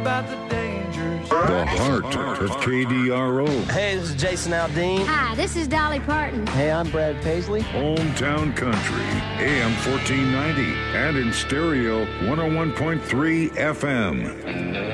about the dangers. The heart of KDRO. Hey, this is Jason Aldean. Hi, this is Dolly Parton. Hey, I'm Brad Paisley. Hometown Country, AM 1490, and in stereo 101.3 FM.